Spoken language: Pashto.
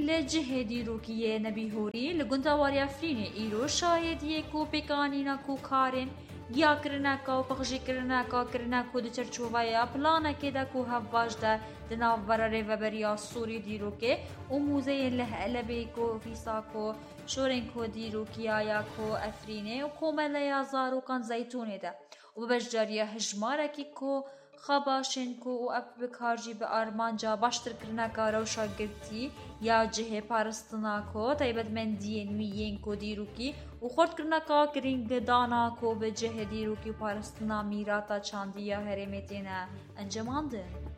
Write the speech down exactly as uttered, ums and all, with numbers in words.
لجه دیروکیه نبی هوری لگندواری افرین ایرو شایدیه کو پیکانینا کو کارن گیا کرنا کا و پخشی کرنا کا کرنا کو د چرچووایا پلانا که دا کو هواج دا دناو براره و بریا سوری دیروکه و موزه له البی کو فیسا کو شورن کو دیروکیا یا کو افرینه و کومله یا زارو کان زیتونه دا و بجاریه هجماره کی کو خباشن کو و اب بکارجی به آرمان جا باشتر کرنا کا روشا گرتی یا جه پارستنا کو تایبت من دین ویین کو دیروکی و خورد کرنا کا کرینگ دانا کو به جه دیروکی پارستنا میراتا چاندیا هرمتینا انجمانده